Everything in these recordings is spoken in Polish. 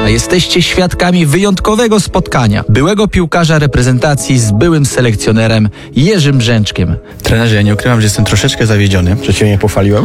A jesteście świadkami wyjątkowego spotkania byłego piłkarza reprezentacji z byłym selekcjonerem Jerzym Brzęczkiem. Trenerze, ja nie ukrywam, że jestem troszeczkę zawiedziony. Że cię nie pochwaliłem?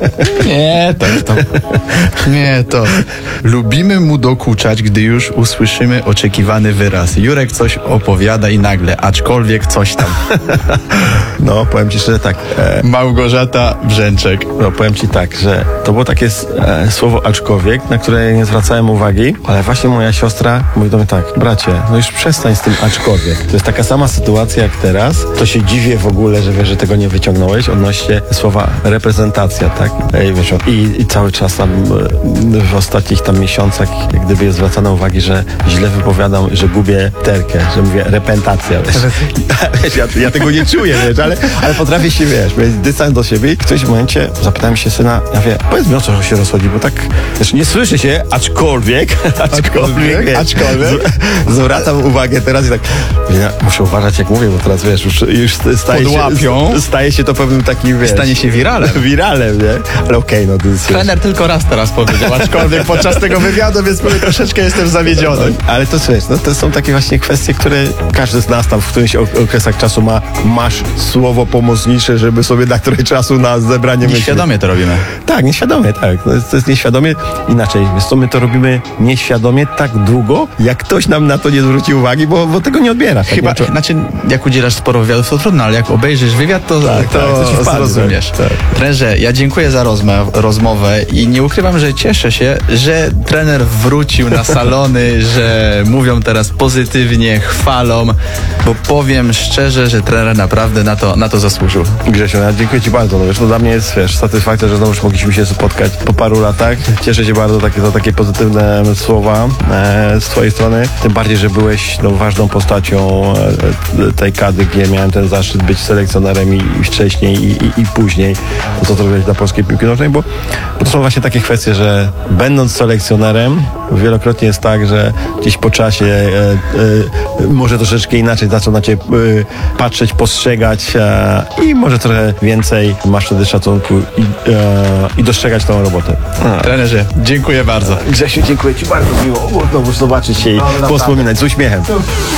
Nie, to. Lubimy mu dokuczać, gdy już usłyszymy oczekiwany wyraz. Jurek coś opowiada i nagle, aczkolwiek coś tam. No, powiem ci szczerze tak. Małgorzata Brzęczek. No, powiem ci tak, że to było takie słowo aczkolwiek, na które nie zwracałem uwagi, ale właśnie moja siostra mówi do mnie tak: bracie, no już przestań z tym aczkolwiek. To jest taka sama sytuacja jak teraz. To się dziwię w ogóle, że wiesz, że tego nie wyciągnąłeś odnośnie słowa reprezentacja, tak? Wiesz, i cały czas tam w ostatnich tam miesiącach jak gdyby jest zwracane uwagi, że źle wypowiadam, że gubię terkę, że mówię repentacja. Wiesz, ja tego nie czuję, wiesz, ale potrafię się, wiesz, mieć dystans do siebie i w którymś momencie zapytałem się syna, ja wiem, powiedz mi, o co się rozchodzi, bo tak, wiesz, nie słyszy się, aczkolwiek zwracam uwagę teraz i tak, ja muszę uważać jak mówię, bo teraz, wiesz, już staje się to pewnym takim, wiesz, Stanie się wiralem. Wiralem, nie? Ale okej, no to jest... Trener tylko raz teraz powiedział, aczkolwiek podczas tego wywiadu, więc troszeczkę jestem zawiedziony. Ale to wiesz, no to są takie właśnie kwestie, które każdy z nas tam w którymś okresach czasu masz słowo pomocnicze, żeby sobie na której czasu na zebranie myśli. Nieświadomie to robimy. Tak, nieświadomie, tak. No, to jest nieświadomie. Inaczej, wiesz co, my to robimy nieświadomie tak długo, jak ktoś nam na to nie zwróci uwagi, bo tego nie odbiera. Tak? Chyba, znaczy, jak udzielasz sporo wywiadów, to trudno, ale jak obejrzysz wywiad, to ci wpadnie, zrozumiesz. tak. Trenerze, ja dziękuję za rozmowę i nie ukrywam, że cieszę się, że trener wrócił na salony, że mówią teraz pozytywnie, chwalą, bo powiem szczerze, że trener naprawdę na to zasłużył. Grzesiu, ja dziękuję ci bardzo. No wiesz, to dla mnie jest, wiesz, satysfakcja, że znowu mogliśmy się spotkać po paru latach. Cieszę się bardzo za takie pozytywne słowa z twojej strony. Tym bardziej, że byłeś ważną postacią tej kadry, gdzie miałem ten zaszczyt być selekcjonerem i wcześniej i później. To co zrobiłeś dla polskiej piłki nożnej, bo to są właśnie takie kwestie, że będąc selekcjonerem wielokrotnie jest tak, że gdzieś po czasie może troszeczkę inaczej zaczął na ciebie patrzeć, postrzegać i może trochę więcej masz wtedy szacunku i dostrzegać tą robotę. Trenerze, dziękuję bardzo. Grzesiu, dziękuję ci bardzo, miło znowu zobaczyć się i wspominać z uśmiechem.